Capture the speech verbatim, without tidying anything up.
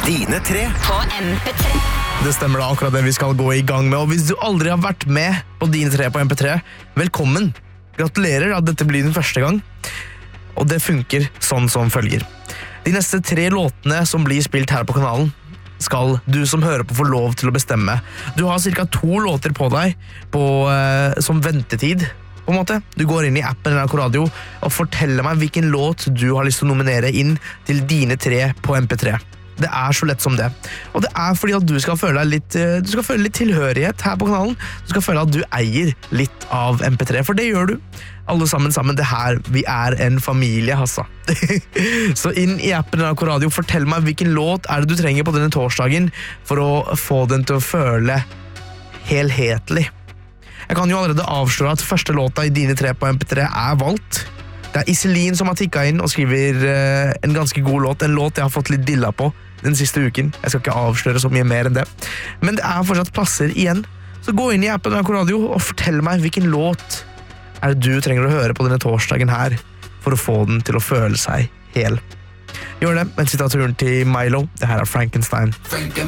Dine tre på M P tre. Det stemmer da akkurat det vi skal gå i gang med. Og hvis du aldri har vært med på Dine tre på M P tre, velkommen. Gratulerer at dette blir din første gang. Og det funker sånn som følger. De neste tre låtene som blir spilt her på kanalen, skal du som hører på få lov til å bestemme. Du har cirka to låter på deg på, eh, som ventetid, på en måte. Du går inn i appen N R K Radio og forteller meg hvilken låt du har lyst til å nominere inn til Dine tre på M P tre. Det er så lett som det. Og det er fordi at du skal føle deg litt, du skal føle litt tilhørighet her på kanalen. Du skal føle at du eier litt av M P tre, for det gjør du. Alle sammen sammen, det her, vi er en familie, hassa. Så inn i appen N R K Radio, fortell meg hvilken låt er det du trenger på denne torsdagen for å få den til å føle helhetlig. Jeg kan jo allerede avsløre at første låta i Dine tre på M P tre er valgt. Det er Iselin som har tikket inn og skriver uh, en ganske god låt, en låt jeg har fått litt dilla på den siste uken. Jeg skal ikke avsløre så mye mer enn det. Men det er fortsatt plasser igjen. Så gå inn i appen N R K Radio og fortell meg hvilken låt er det du trenger å høre på denne torsdagen her for å få den til å føle seg hel. Gjør det mens vi tar turen til Milo. Det her er Frankenstein.